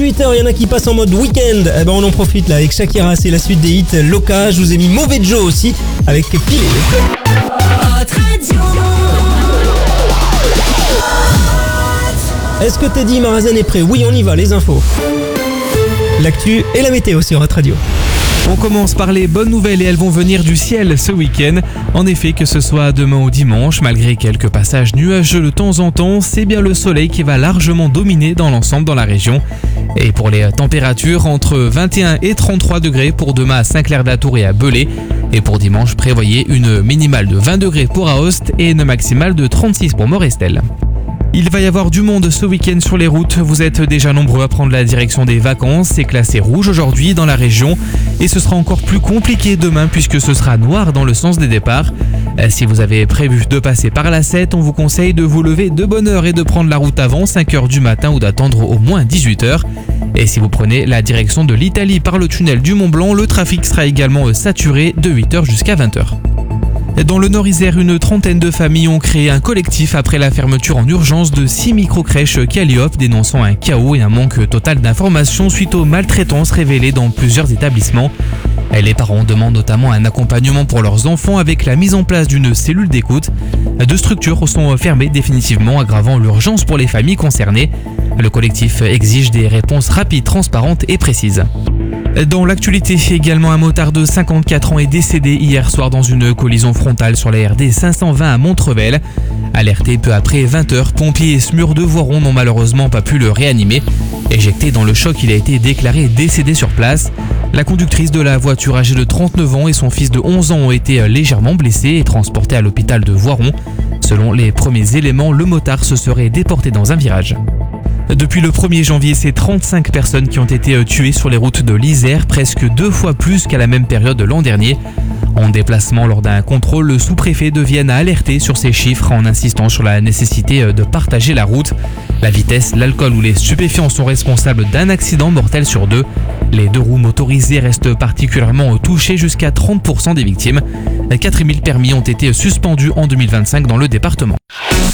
18h, il y en a qui passent en mode week-end. Eh ben on en profite là avec Shakira, c'est la suite des hits Loca. Je vous ai mis Mauvais Joe aussi avec Pilé. Est-ce que Teddy Marazen est prêt? Oui, on y va, les infos. L'actu et la météo sur Hot Radio. On commence par les bonnes nouvelles et elles vont venir du ciel ce week-end. En effet, que ce soit demain ou dimanche, malgré quelques passages nuageux de temps en temps, c'est bien le soleil qui va largement dominer dans l'ensemble dans la région. Et pour les températures, entre 21 et 33 degrés pour demain à Saint-Clair-d'Atour et à Belay. Et pour dimanche, prévoyez une minimale de 20 degrés pour Aoste et une maximale de 36 pour Morestel. Il va y avoir du monde ce week-end sur les routes. Vous êtes déjà nombreux à prendre la direction des vacances. C'est classé rouge aujourd'hui dans la région. Et ce sera encore plus compliqué demain puisque ce sera noir dans le sens des départs. Si vous avez prévu de passer par la 7, on vous conseille de vous lever de bonne heure et de prendre la route avant 5h du matin ou d'attendre au moins 18h. Et si vous prenez la direction de l'Italie par le tunnel du Mont-Blanc, le trafic sera également saturé de 8h jusqu'à 20h. Dans le Nord-Isère, une trentaine de familles ont créé un collectif après la fermeture en urgence de 6 micro-crèches Calliope, dénonçant un chaos et un manque total d'informations suite aux maltraitances révélées dans plusieurs établissements. Les parents demandent notamment un accompagnement pour leurs enfants avec la mise en place d'une cellule d'écoute. 2 structures sont fermées définitivement, aggravant l'urgence pour les familles concernées. Le collectif exige des réponses rapides, transparentes et précises. Dans l'actualité, également un motard de 54 ans est décédé hier soir dans une collision frontale sur la RD 520 à Montrevel. Alerté peu après 20h, pompiers et SMUR de Voiron n'ont malheureusement pas pu le réanimer. Éjecté dans le choc, il a été déclaré décédé sur place. La conductrice de la voiture âgée de 39 ans et son fils de 11 ans ont été légèrement blessés et transportés à l'hôpital de Voiron. Selon les premiers éléments, le motard se serait déporté dans un virage. Depuis le 1er janvier, c'est 35 personnes qui ont été tuées sur les routes de l'Isère, presque 2 fois plus qu'à la même période de l'an dernier. En déplacement lors d'un contrôle, le sous-préfet de Vienne a alerté sur ces chiffres en insistant sur la nécessité de partager la route. La vitesse, l'alcool ou les stupéfiants sont responsables d'un accident mortel sur 2. Les 2 roues motorisées restent particulièrement touchées, jusqu'à 30% des victimes. 4000 permis ont été suspendus en 2025 dans le département.